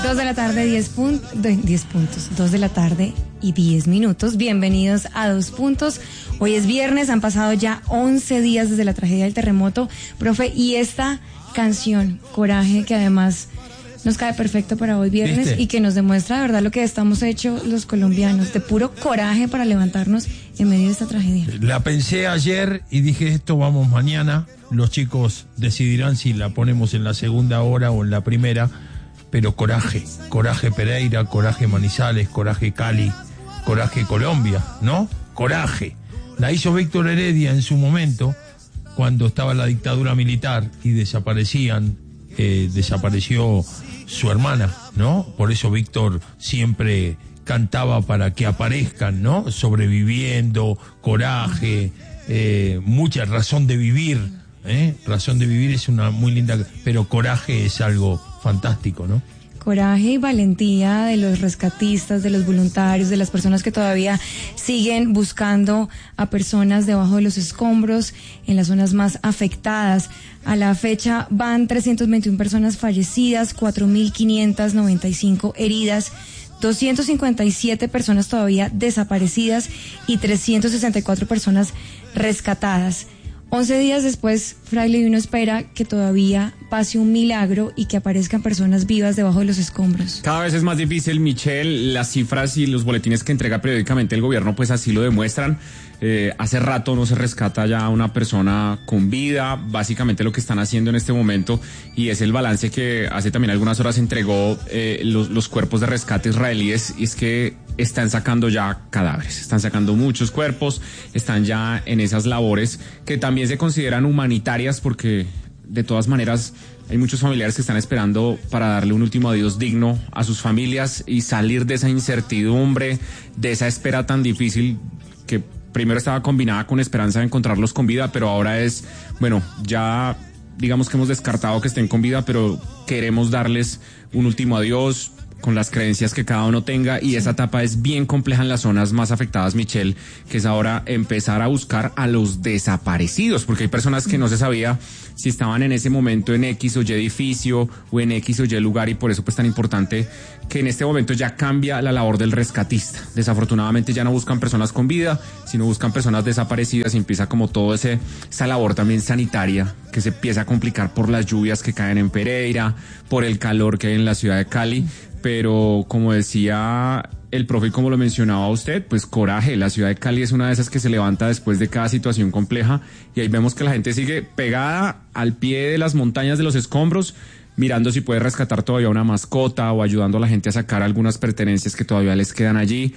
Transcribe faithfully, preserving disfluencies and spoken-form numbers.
Dos de la tarde, diez puntos, diez puntos, dos de la tarde y diez minutos. Bienvenidos a Dos Puntos. Hoy es viernes, han pasado ya once días desde la tragedia del terremoto. Profe, y esta canción, Coraje, que además nos cae perfecto para hoy viernes. ¿Viste? Y que nos demuestra de verdad lo que estamos hechos los colombianos, de puro coraje para levantarnos en medio de esta tragedia. La pensé ayer y dije, esto vamos mañana. Los chicos decidirán si la ponemos en la segunda hora o en la primera. Pero coraje, coraje Pereira, coraje Manizales, coraje Cali, coraje Colombia, ¿no? Coraje. La hizo Víctor Heredia en su momento, cuando estaba la dictadura militar y desaparecían, eh, desapareció su hermana, ¿no? Por eso Víctor siempre cantaba para que aparezcan, ¿no? Sobreviviendo, coraje, eh, mucha razón de vivir, ¿eh? Razón de vivir es una muy linda, pero coraje es algo fantástico, ¿no? Coraje y valentía de los rescatistas, de los voluntarios, de las personas que todavía siguen buscando a personas debajo de los escombros en las zonas más afectadas. A la fecha van trescientas veintiuna personas fallecidas, cuatro mil quinientas noventa y cinco heridas, doscientas cincuenta y siete personas todavía desaparecidas y trescientas sesenta y cuatro personas rescatadas. Once días después, Fraile, uno espera que todavía pase un milagro y que aparezcan personas vivas debajo de los escombros. Cada vez es más difícil, Michelle. Las cifras y los boletines que entrega periódicamente el gobierno pues así lo demuestran. Eh, hace rato no se rescata ya a una persona con vida. Básicamente lo que están haciendo en este momento, y es el balance que hace también algunas horas entregó eh, los, los cuerpos de rescate israelíes, y es que están sacando ya cadáveres, están sacando muchos cuerpos, están ya en esas labores que también se consideran humanitarias, porque de todas maneras hay muchos familiares que están esperando para darle un último adiós digno a sus familias y salir de esa incertidumbre, de esa espera tan difícil que primero estaba combinada con esperanza de encontrarlos con vida, pero ahora es, bueno, ya digamos que hemos descartado que estén con vida, pero queremos darles un último adiós con las creencias que cada uno tenga, y esa etapa es bien compleja en las zonas más afectadas, Michelle, que es ahora empezar a buscar a los desaparecidos, porque hay personas que no se sabía si estaban en ese momento en X o Y edificio o en X o Y lugar, y por eso pues tan importante que en este momento ya cambia la labor del rescatista. Desafortunadamente ya no buscan personas con vida, sino buscan personas desaparecidas, y empieza como todo ese esa labor también sanitaria que se empieza a complicar por las lluvias que caen en Pereira, por el calor que hay en la ciudad de Cali. Pero como decía el profe y como lo mencionaba usted, pues coraje. La ciudad de Cali es una de esas que se levanta después de cada situación compleja, y ahí vemos que la gente sigue pegada al pie de las montañas de los escombros, mirando si puede rescatar todavía una mascota o ayudando a la gente a sacar algunas pertenencias que todavía les quedan allí.